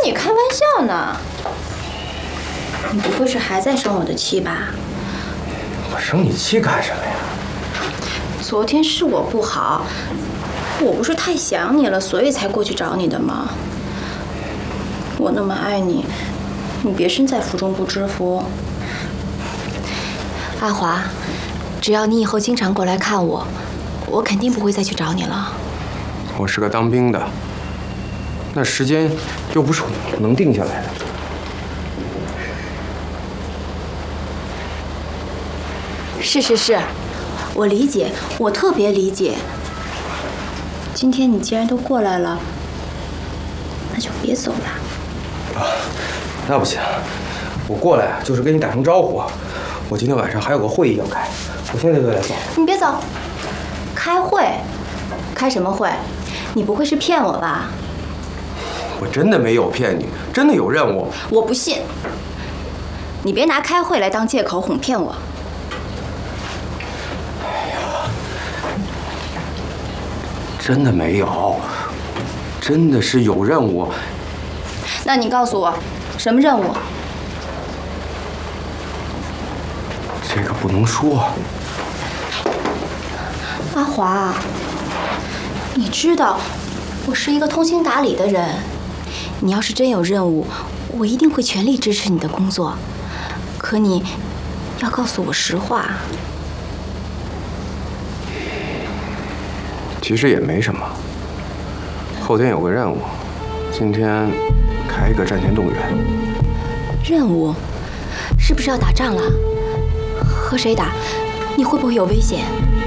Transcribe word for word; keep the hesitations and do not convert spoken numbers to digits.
你开玩笑呢？你不会是还在生我的气吧？ 我生你气干什么呀？ 昨天是我不好，我不是太想你了，所以才过去找你的吗？我那么爱你，你别身在福中不知福。 阿华，只要你以后经常过来看我，我肯定不会再去找你了。 我是个当兵的，那时间又不是我能定下来的。 是是是， 我理解，我特别理解。今天你既然都过来了，那就别走了。 啊，那不行，我过来就是跟你打声招呼。我今天晚上还有个会议要开，我现在就得走。 你别走，开会？开什么会？你不会是骗我吧？ 我真的没有骗你，真的有任务。 我不信，你别拿开会来当借口哄骗我。 哎呀，真的没有，真的是有任务。 那你告诉我，什么任务？ 这个不能说。 阿华，你知道我是一个通情达理的人，你要是真有任务，我一定会全力支持你的工作。可你要告诉我实话。 其实也没什么，后天有个任务，今天开一个战前动员。 任务？是不是要打仗了？和谁打？你会不会有危险？